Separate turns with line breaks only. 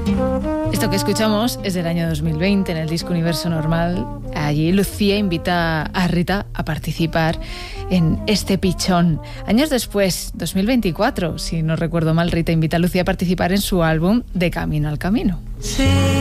Esto que escuchamos es del año 2020, en el disco Universo Normal. Allí Lucía invita a Rita a participar en Este Pichón. Años después, 2024, si no recuerdo mal, Rita invita a Lucía a participar en su álbum De Camino al Camino. Sí.